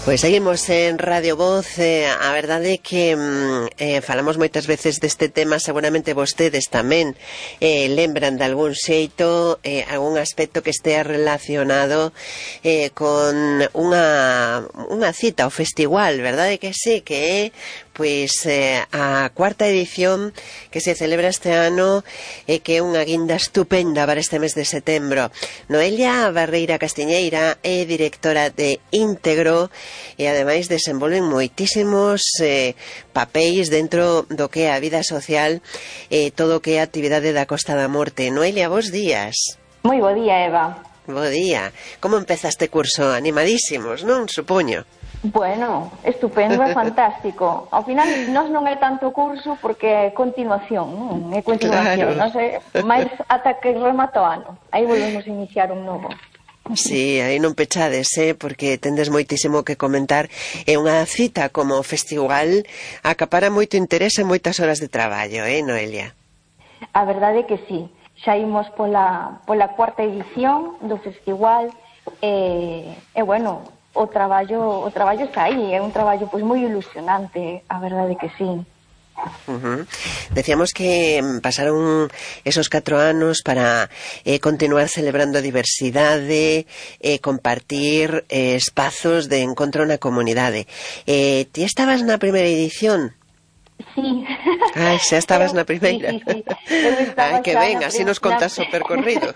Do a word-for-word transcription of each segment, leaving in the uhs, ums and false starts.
Pois seguimos en Radio Voz. eh, a verdade é que mm, eh, falamos moitas veces deste tema, seguramente vostedes tamén eh, lembran de algún xeito eh, algún aspecto que estea relacionado eh, con unha, unha cita, o festival, verdade que sí, que é pois eh, a cuarta edición que se celebra este ano e eh, que é unha guinda estupenda para este mes de setembro. Noelia Barreira Castiñeira é directora de Íntegro e ademais desenvolven moitísimos eh, papéis dentro do que é a vida social e eh, todo o que é a actividade da Costa da Morte. Noelia, bos días. Moi bo día, Eva. Bo día. Como empeza este curso? Animadísimos, non? Supoño. Bueno, estupendo e fantástico. Ao final, nós non é tanto curso porque é continuación, non? É continuación, claro. Non sei, máis ata que remata o ano. Aí volvemos a iniciar un novo. Sí, aí non pechades, eh, porque tendes moitísimo que comentar. É unha cita como festival, acapara moito interés e moitas horas de traballo, eh, Noelia? A verdade é que sí. Xa imos pola, pola cuarta edición do festival e, e bueno, o traballo o traballo está aí, é un traballo pois moi ilusionante, a verdade é que sí. Uh-huh. Decíamos que pasaron esos catro anos para eh, continuar celebrando a diversidade e eh, compartir eh, espazos de encontro na comunidade. Eh, ti estabas na primeira edición? Sí. Ai, xa estabas na primeira. Sí, sí, sí. Ai, que ben, así nos contas na... o percorrido.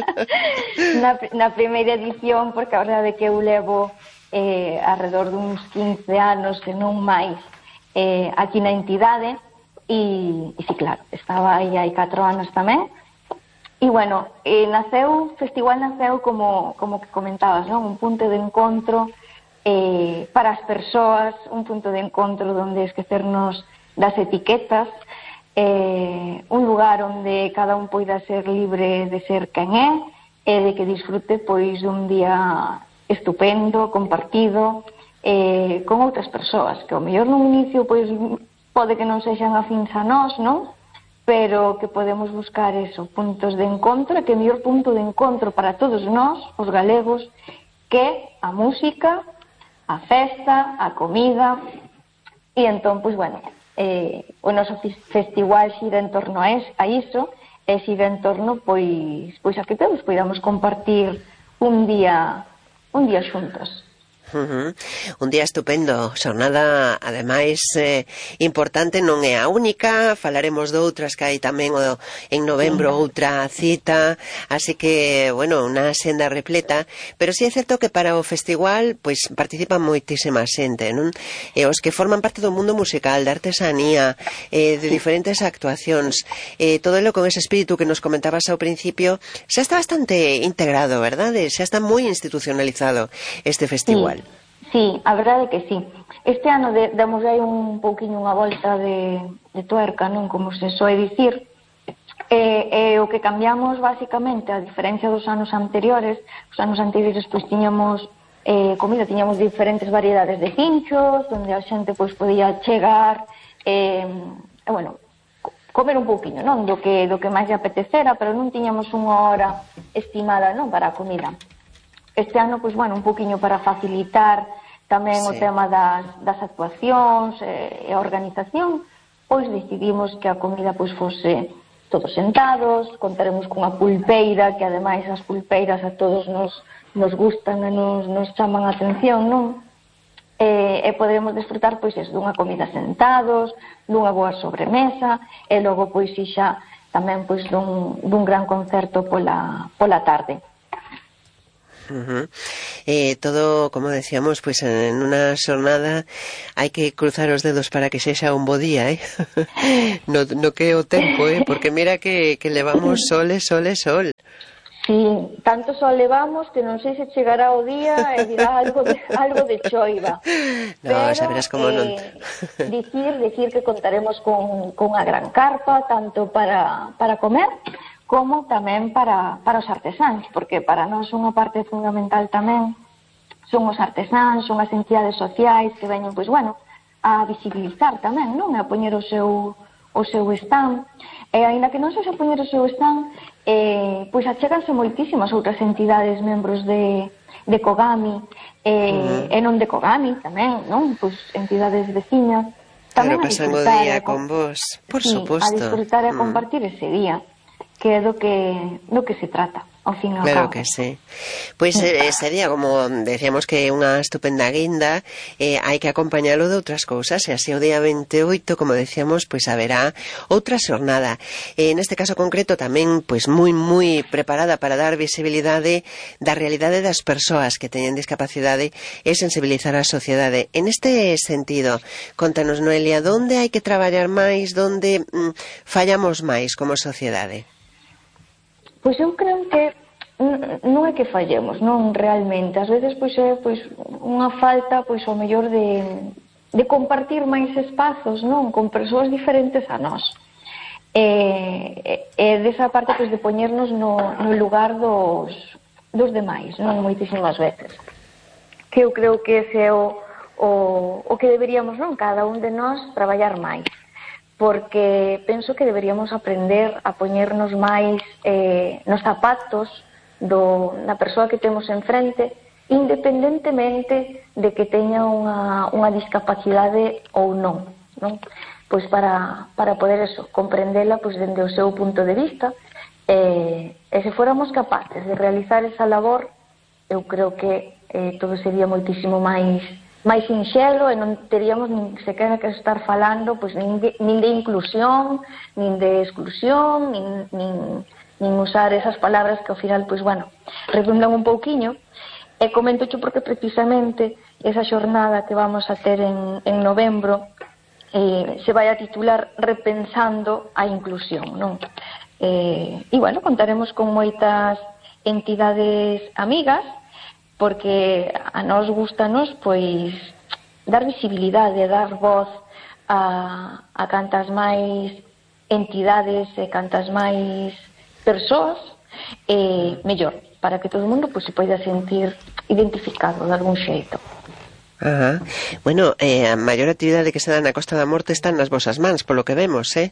na, na primeira edición, porque a verdade é que eu levo eh, alrededor duns quince anos, se non máis, eh, aquí na entidade, e, e sí, claro, estaba aí hai catro anos tamén. E, bueno, eh, naceu, o festival naceu como, como que comentabas, non? Un punto de encontro eh, para as persoas, un punto de encontro onde esquecernos das etiquetas, eh, un lugar onde cada un poida ser libre de ser quen é e de que disfrute pois dun día estupendo, compartido eh, con outras persoas que ao mellor nun inicio pois pode que non sexan afíns a nós, non? Pero que podemos buscar eso, puntos de encontro, e que o mellor punto de encontro para todos nós, os galegos, que a música, a festa, a comida. E entón, pois bueno, eh, o noso festival xira en torno a, es, a iso, e xira en torno, pois, pois a que todos podamos compartir un día, un día xuntos. Uh-huh. Un día estupendo, xornada ademais eh, importante, non é a única, falaremos de outras que hai tamén o, en novembro outra cita, así que, bueno, unha senda repleta, pero sí é certo que para o festival pois participan moitísima xente, non? E os que forman parte do mundo musical, da artesanía, eh, de diferentes actuacións, eh, todo lo con ese espírito que nos comentabas ao principio, xa está bastante integrado, verdade? Xa está moi institucionalizado este festival. Sí. Sí, a verdade é que sí. Este ano de, damos aí un pouquiño unha volta de, de tuerca, non? Como se soe dicir. E, e o que cambiamos, basicamente, a diferencia dos anos anteriores, os anos anteriores, pois, tiñamos eh, comida, tiñamos diferentes variedades de pinchos, onde a xente, pois, podía chegar, e, eh, bueno, comer un pouquiño, non? Do que, do que máis lle apetecera, pero non tiñamos unha hora estimada, non? Para a comida. Este ano, pois, bueno, un pouquiño para facilitar tamén sí. O tema das, das actuacións e, e a organización, pois decidimos que a comida pois fose todos sentados, contaremos cunha pulpeira, que ademais as pulpeiras a todos nos, nos gustan e nos, nos chaman a atención, non? E, e poderemos desfrutar, pois, eso, dunha comida sentados, dunha boa sobremesa, e logo, pois, xa tamén, pois, dun, dun gran concerto pola, pola tarde. Uh-huh. Eh, todo, como decíamos, pues en unha xornada hai que cruzar os dedos para que sexa un bo día, eh? no, no que é o tempo, eh? Porque mira que, que levamos sol e sol e sol. Sí, tanto sol levamos que non sei se chegará o día e dirá algo de, algo de choiva. No, pero, saberás como eh, non. Dicir, dicir que contaremos con, con unha gran carpa, tanto para, para comer, como tamén para, para os artesáns, porque para nós unha parte fundamental tamén son os artesáns, son as entidades sociais que veñen, pois, bueno, a visibilizar tamén, non? A poñer o seu, o seu stand, e aínda que non sexa poñer o seu stand, eh, pois acheganse moitísimas outras entidades membros de, de Kogami, eh, uh-huh. e non de Kogami tamén, non? Pois entidades veciñas. Claro, pasan o día con vos, por sí, suposto. A disfrutar e a compartir mm. ese día, que é do que, do que se trata, ao fin e ao claro cabo. Que sí. Pois pues, ese día, como decíamos que é unha estupenda guinda, eh, hai que acompañalo de outras cousas, e así o día veintioito, como decíamos, pois pues, haberá outra xornada. Eh, neste caso concreto tamén, pois pues, moi, moi preparada para dar visibilidade da realidade das persoas que teñen discapacidade e sensibilizar a sociedade. En este sentido, contanos, Noelia, onde hai que traballar máis, onde mm, fallamos máis como sociedade? Pois eu creo que non é que fallemos, non realmente. Ás veces pois é pois unha falta pois ao mellor de de compartir máis espazos, non, con persoas diferentes a nós. E, e desa parte pois de poñernos no, no lugar dos dos demais, non, moitísimas veces. Que eu creo que ese é o, o, o que deberíamos, non, cada un de nós traballar máis. Porque penso que deberíamos aprender a poñernos máis eh, nos zapatos do, da persoa que temos enfrente, independentemente de que teña unha, unha discapacidade ou non, non? Pois para, para poder eso, comprendela pois, dende o seu punto de vista, eh, e se fóramos capaces de realizar esa labor, eu creo que eh, todo sería moitísimo máis máis sinxelo e non teríamos nin sequera que estar falando pois, nin, de, nin de inclusión, nin de exclusión, nin, nin, nin usar esas palabras que ao final, pois, bueno, redundan un pouquiño. E comento xo porque precisamente esa xornada que vamos a ter en, en novembro eh, se vai a titular Repensando a Inclusión, non? Eh, e, bueno, contaremos con moitas entidades amigas, porque a nós gustanos pois dar visibilidade, dar voz a, a cantas máis entidades e cantas máis persoas e mellor, para que todo o mundo pois, se poida sentir identificado de algún xeito. Ajá. Bueno, eh, a maior actividade que se dá na Costa da Morte está nas vosas mans, polo que vemos, eh?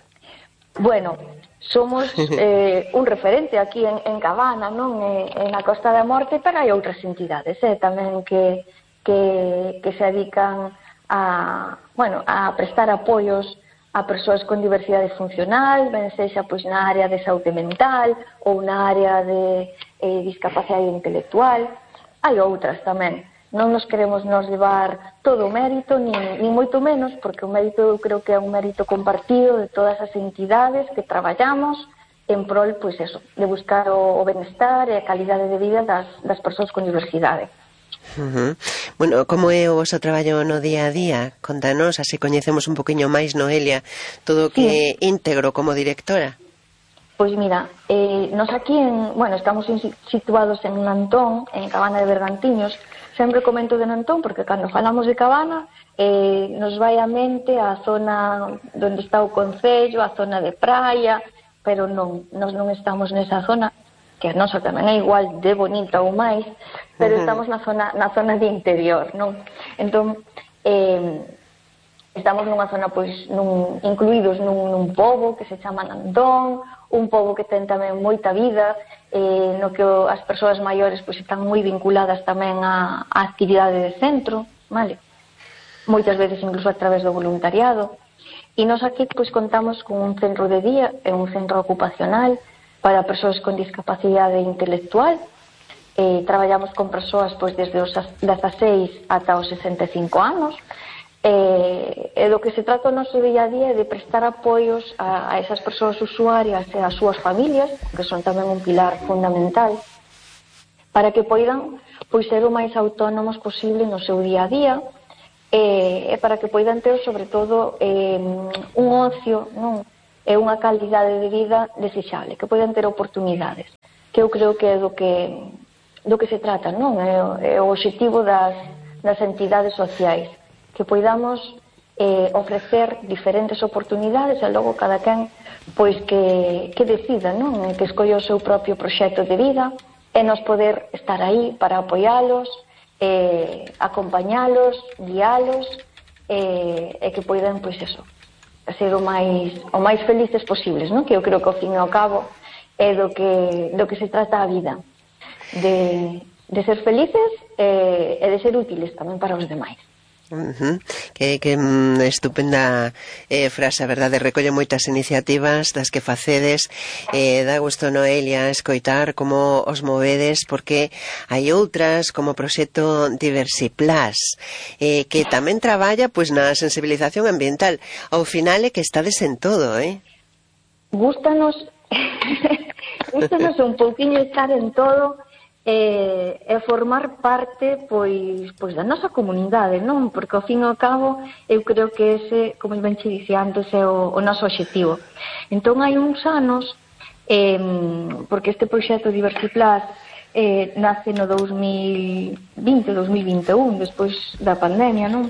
Bueno, somos eh, un referente aquí en, en Cabana, non? Eh, en a Costa da Morte, pero hai outras entidades eh, tamén que, que, que se dedican a, bueno, a prestar apoios a persoas con diversidade funcional, ben sexa pois, na área de saúde mental ou na área de eh, discapacidade intelectual. Hai outras tamén. Non nos queremos nos levar todo o mérito, ni, ni moito menos, porque o mérito eu creo que é un mérito compartido de todas as entidades que traballamos en prol, pois eso, de buscar o, o benestar e a calidade de vida das, das persoas con diversidade. Uh-huh. Bueno, como é o vosso traballo no día a día? Contanos, así coñecemos un poquinho máis, Noelia, todo o que sí. Íntegro como directora. Pois mira, eh, nos aquí, en, bueno, estamos situados en Nantón, en Cabana de Bergantiños. Sempre comento de Nantón porque cando falamos de Cabana eh, nos vai a mente a zona onde está o concello, a zona de praia, pero non, nos non estamos nesa zona, que a nosa tamén é igual de bonita ou máis, pero uh-huh. estamos na zona, na zona de interior, non? Entón, eh, estamos nunha zona, pois, nun, incluídos nun, nun pobo que se chama Nantón, un pobo que ten tamén moita vida, eh, no que o, as persoas maiores pois, están moi vinculadas tamén á, á actividade de centro, vale? Moitas veces incluso a través do voluntariado. E nos aquí pois, contamos con un centro de día e un centro ocupacional para persoas con discapacidade intelectual. Eh, traballamos con persoas pois, desde os dezaseis ata os sesenta e cinco anos. E, e do que se trata o noso día a día é de prestar apoios a, a esas persoas usuarias e ás súas familias, que son tamén un pilar fundamental, para que poidan pois, ser o máis autónomos posible no seu día a día e, e para que poidan ter, sobre todo, eh, un ocio, non? E unha calidade de vida desexable, que poidan ter oportunidades, que eu creo que é do que, do que se trata, non? É, é o obxectivo das, das entidades sociais, que poidamos eh, ofrecer diferentes oportunidades e logo cada quen pois que, que decida, non? Que escolle o seu propio proxecto de vida e nos poder estar aí para apoialos, eh, acompañalos, guialos eh, e que poidan, pois eso, ser o máis, o máis felices posibles, non? Que eu creo que ao fin e ao cabo é do que, do que se trata a vida, de, de ser felices e, e de ser útiles tamén para os demais. Uh-huh. Que, que mm, estupenda eh, frase, a verdade, recolle moitas iniciativas das que facedes, eh, dá gusto, Noelia, escoitar como os movedes, porque hai outras como o proxecto Diversiplus, eh, que tamén traballa pois na sensibilización ambiental. Ao final é que estades en todo, eh? Gústanos gústanos un pouquiño estar en todo e, e formar parte pois, pois da nosa comunidade, non? Porque ao fin e ao cabo eu creo que ese, como ben che dicía antes, é o, o noso obxectivo. Entón hai uns anos, eh, porque este proxecto Diversiplus eh, nace no dous mil vinte, dous mil vinte e un, despois da pandemia, non?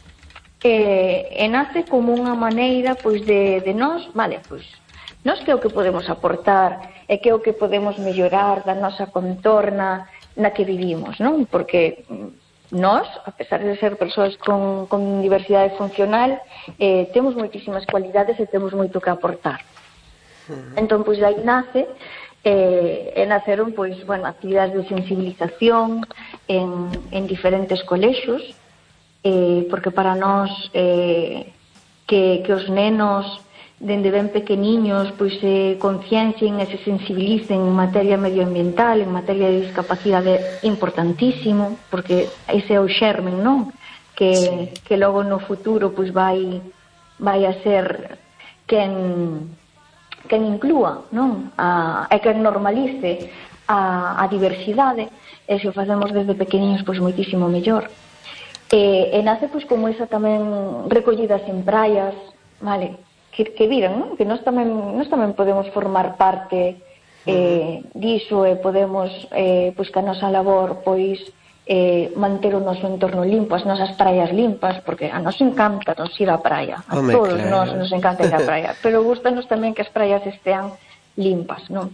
E, e nace como unha maneira pois de, de nós, vale, pois nós que é o que podemos aportar e que é o que podemos mellorar da nosa contorna na que vivimos, non? Porque nós, a pesar de ser persoas con, con diversidade funcional, eh, temos moitísimas cualidades e temos moito que aportar. Entón, pois, aí nace, eh, e naceron, pois, bueno, actividades de sensibilización en, en diferentes colexios, eh, porque para nós eh, que, que os nenos dende ben pequeniños pois se conciencien e se sensibilicen en materia medioambiental, en materia de discapacidade, importantísimo, porque ese é o xermen, non? Que, sí. que logo no futuro pois vai vai a ser quen quen inclúa, non? A, e quen normalice a, a diversidade, e se o facemos desde pequeniños pois moitísimo mellor. E, e nace pois como esa tamén recollidas en praias, vale? Que, que viran, non? Que nós tamén, nós tamén podemos formar parte eh, diso e podemos, eh, pois, que a nosa labor, pois, eh, manter o noso entorno limpo, as nosas praias limpas, porque a nos encanta nos ir á praia, a Home, todos claro. nos, nos encanta ir á praia, pero gustanos tamén que as praias estean limpas, non?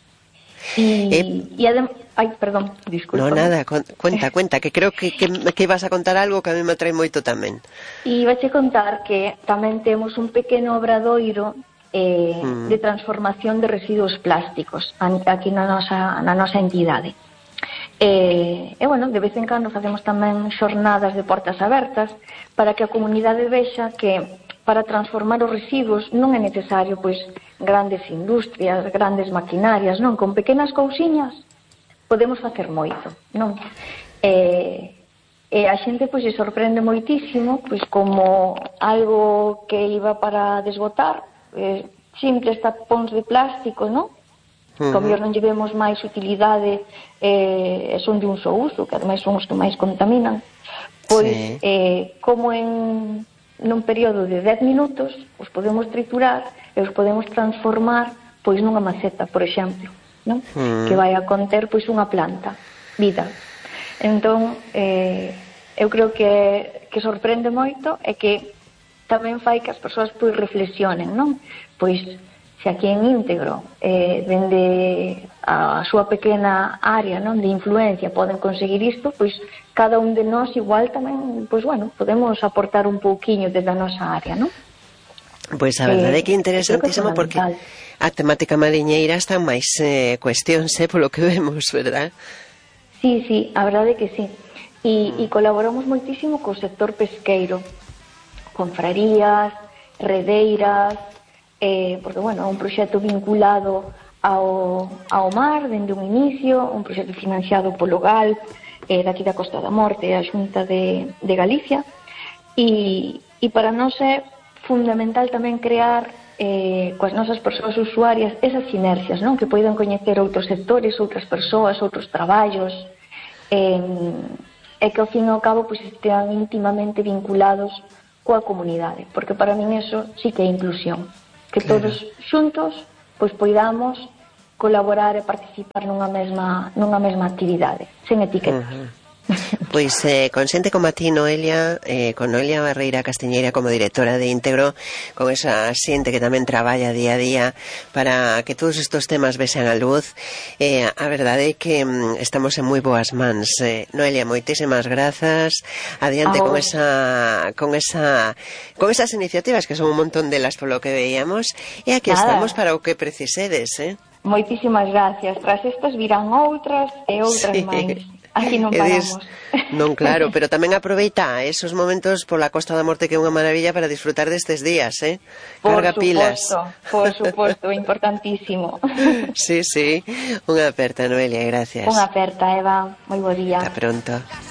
E, eh, e además... Ai, perdón, disculpa. No, nada, cuenta, cuenta, que creo que, que, que vas a contar algo que a mí me atrae moito tamén. E vache contar que tamén temos un pequeno obradoiro eh, mm. de transformación de residuos plásticos aquí na nosa, na nosa entidade. E, e, bueno, de vez en cando facemos tamén xornadas de portas abertas para que a comunidade vexa que para transformar os residuos non é necesario, pois, grandes industrias, grandes maquinarias, non? Con pequenas cousiñas podemos facer moito, non? E, e a xente pois se sorprende moitísimo, pois como algo que iba para desbotar, eh, simples tapóns de plástico, non? Uh-huh. Que non lle vemos máis utilidade, eh, son de un só uso, que ademais son os que máis contaminan, pois sí. eh, como en nun período de dez minutos os podemos triturar e os podemos transformar pois nunha maceta, por exemplo, non? Mm. Que vai a conter pois unha planta, vida. Entón, eh, eu creo que, que sorprende moito e que tamén fai que as persoas pois reflexionen, non? Pois se aquí en íntegro, eh, dende a súa pequena área, non, de influencia poden conseguir isto, pois cada un de nós igual tamén, pois bueno, podemos aportar un pouquiño desde a nosa área, non? Pois a verdade é que é interesantísimo, porque a temática mariñeira está máis eh, cuestións, eh, polo que vemos, verdad? Sí, sí, a verdade é que sí. E, mm. e colaboramos moitísimo co sector pesqueiro, confrarías, redeiras, eh, porque, bueno, é un proxecto vinculado ao, ao mar, dende un inicio, un proxecto financiado polo G A L, eh, daqui da Costa da Morte, a Xunta de, de Galicia, e, e para nós é fundamental tamén crear eh, coas nosas persoas usuarias esas sinerxias, non? Que poidan coñecer outros sectores, outras persoas, outros traballos, eh, e que ao fin e ao cabo pois, estean íntimamente vinculados coa comunidade, porque para min eso sí que é inclusión, que claro. Todos xuntos pois poidamos colaborar e participar nunha mesma nunha mesma actividade, sen etiquetas. Uh-huh. Pois eh, con xente como a ti, Noelia, eh, con Noelia Barreira Castiñeira como directora de Íntegro, con esa xente que tamén traballa día a día para que todos estos temas vexan a luz, eh, a verdade é que mm, estamos en moi boas mans. eh, Noelia, moitísimas grazas, adiante oh. con esa con esa con esas iniciativas que son un montón delas polo que veíamos, e aquí Nada. Estamos para o que precisedes, eh? Moitísimas gracias. Tras estas virán outras e outras sí. máis. aquí non paramos. Non, claro, pero tamén aproveita esos momentos pola Costa da Morte, que é unha maravilla, para disfrutar destes días, eh? Carga pilas. Por suposto, importantísimo. Sí, sí, unha aperta, Noelia, gracias. Unha aperta, Eva, moi bo día. Ata pronto.